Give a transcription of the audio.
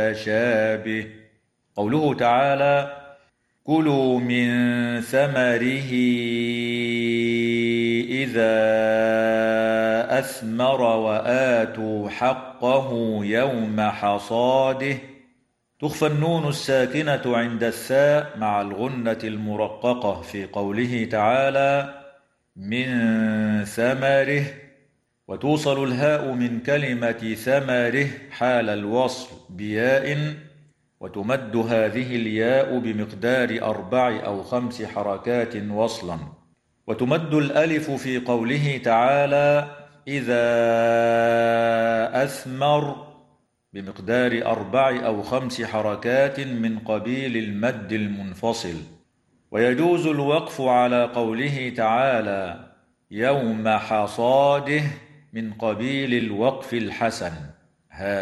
شابه. قوله تعالى: كلوا من ثمره إذا أثمر وآتوا حقه يوم حصاده، تخفى النون الساكنة عند الثاء مع الغنة المرققة في قوله تعالى: من ثمره، وتوصل الهاء من كلمة ثمره حال الوصل بياء، وتمد هذه الياء بمقدار 4 أو 5 حركات وصلا. وتمد الألف في قوله تعالى: إذا أثمر، بمقدار 4 أو 5 حركات من قبيل المد المنفصل. ويجوز الوقف على قوله تعالى: يوم حصاده، من قبيل الوقف الحسن.